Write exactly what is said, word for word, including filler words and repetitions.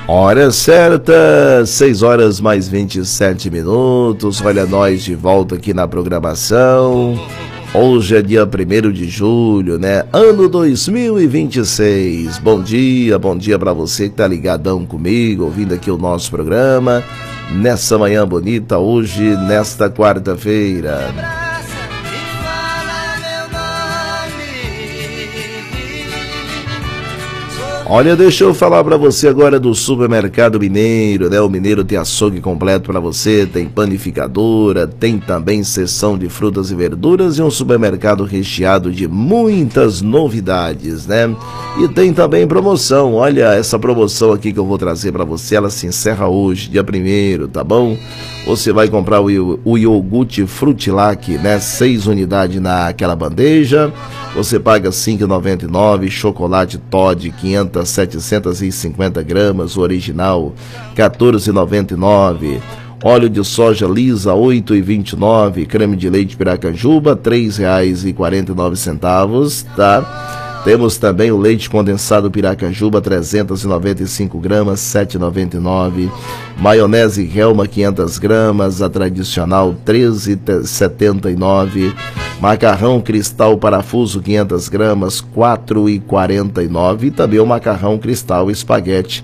Hora certa, seis horas mais vinte e sete minutos. Olha nós de volta aqui na programação. Hoje é dia primeiro de julho, né? Ano dois mil e vinte e seis. Bom dia, bom dia para você que tá ligadão comigo, ouvindo aqui o nosso programa. Nessa manhã bonita, hoje, nesta quarta-feira. Olha, deixa eu falar para você agora do Supermercado Mineiro, né? O Mineiro tem açougue completo para você, tem panificadora, tem também seção de frutas e verduras e um supermercado recheado de muitas novidades, né? E tem também promoção. Olha, essa promoção aqui que eu vou trazer para você, ela se encerra hoje, dia primeiro, tá bom? Você vai comprar o, o iogurte Frutilac, né? Seis unidades naquela bandeja. Você paga cinco reais e noventa e nove centavos, chocolate Toddy quinhentas, setecentas e cinquenta gramas, o original quatorze reais e noventa e nove centavos. Óleo de soja lisa oito reais e vinte e nove centavos, creme de leite Piracanjuba três reais e quarenta e nove centavos, tá? Temos também o leite condensado Piracanjuba trezentas e noventa e cinco gramas, sete reais e noventa e nove centavos. Maionese Helma quinhentas gramas, a tradicional treze reais e setenta e nove centavos. Macarrão Cristal Parafuso quinhentas gramas, quatro reais e quarenta e nove centavos. E também o macarrão Cristal Espaguete